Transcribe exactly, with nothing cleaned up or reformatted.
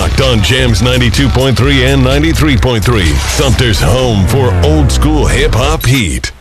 Locked on Jams ninety-two point three and ninety-three point three. Sumter's home for old school hip hop heat.